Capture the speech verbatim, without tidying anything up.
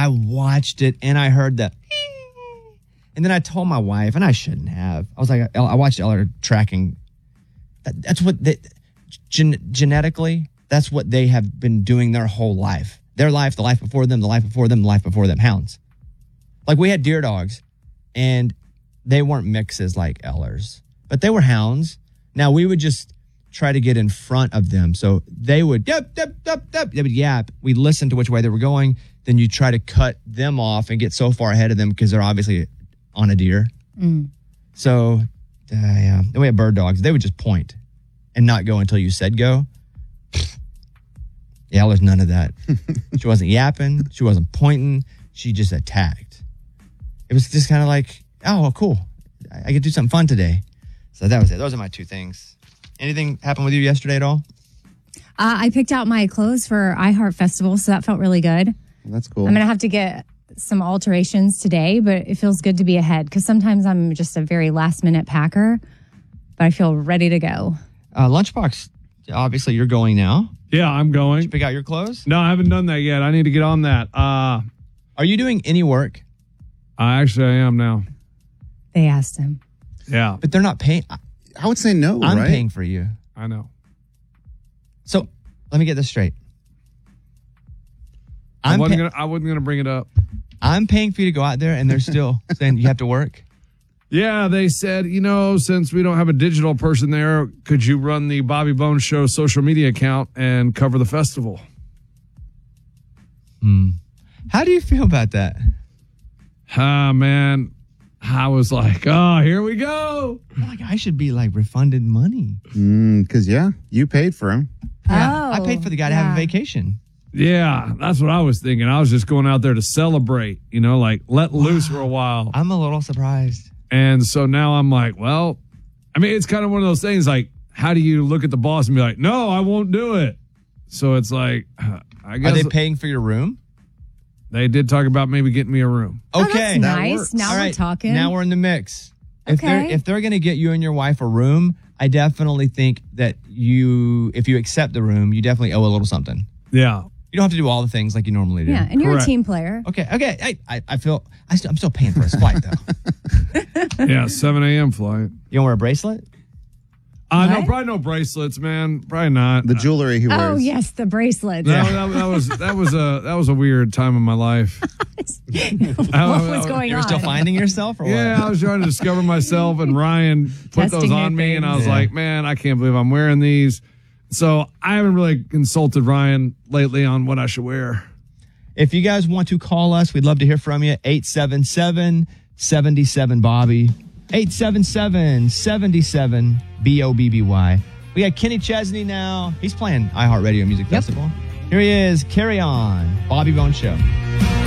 I watched it and I heard the, and then I told my wife, and I shouldn't have. I was like, I watched Eller tracking. That, that's what they, gen, genetically, that's what they have been doing their whole life. Their life, the life before them, the life before them, the life before them. Hounds. Like we had deer dogs, and they weren't mixes like Ellers, but they were hounds. Now we would just try to get in front of them, so they would yep, yep, yep, yep. They would yap. We listened to which way they were going. Then you try to cut them off and get so far ahead of them because they're obviously on a deer. Mm. So, uh, yeah, then we had bird dogs. They would just point and not go until you said go. Yeah, there's none of that. She wasn't yapping. She wasn't pointing. She just attacked. It was just kind of like, oh, well, cool. I, I could do something fun today. So that was it. Those are my two things. Anything happen with you yesterday at all? Uh, I picked out my clothes for iHeart Festival, so that felt really good. Well, that's cool. I'm going to have to get some alterations today, but it feels good to be ahead because sometimes I'm just a very last minute packer, but I feel ready to go. Uh, Lunchbox, obviously you're going now. Yeah, I'm going. Did you pick out your clothes? No, I haven't done that yet. I need to get on that. Uh, Are you doing any work? I actually I am now. They asked him. Yeah. But they're not paying. I would say no, I'm right? paying for you. I know. So let me get this straight. I I'm wasn't, pa- gonna, I wasn't gonna bring it up. I'm paying for you to go out there, and they're still saying you have to work. Yeah, they said, you know, since we don't have a digital person there, could you run the Bobby Bones Show social media account and cover the festival? Hmm. How do you feel about that? Ah, man. I was like, oh, here we go. Like I should be like refunded money. Because, mm, yeah, you paid for him. Yeah, Oh, I paid for the guy to yeah. have a vacation. Yeah, that's what I was thinking. I was just going out there to celebrate, you know, like let loose for a while. I'm a little surprised. And so now I'm like, well, I mean, it's kind of one of those things like, how do you look at the boss and be like, no, I won't do it? So it's like, uh, I guess. Are they paying for your room? They did talk about maybe getting me a room. Oh, Okay. that's that nice. works. Now All we're right, talking. Now we're in the mix. If Okay. they're if they're gonna get you and your wife a room, I definitely think that you if you accept the room, you definitely owe a little something. Yeah. You don't have to do all the things like you normally do. Yeah, and you're Correct. a team player. Okay. Okay. I I, I feel I still, I'm still paying for his flight though. Yeah, seven a.m. flight. You don't wear a bracelet? Uh, no, What? probably no bracelets, man. Probably not. The jewelry he wears. Oh, yes, the bracelets. That, that, that was that was a that was a weird time in my life. What was going You were on? still finding yourself, or Yeah, what? I was trying to discover myself, and Ryan put Testing those new on me, and I things. was Yeah. like, man, I can't believe I'm wearing these. So I haven't really consulted Ryan lately on what I should wear. If you guys want to call us, we'd love to hear from you. eight seven seven, seven seven, Bobby. eight seven seven, seven seven, B O B B Y. We got Kenny Chesney now. He's playing iHeartRadio Music Yep. Festival. Here he is. Carry on. Bobby Bones Show.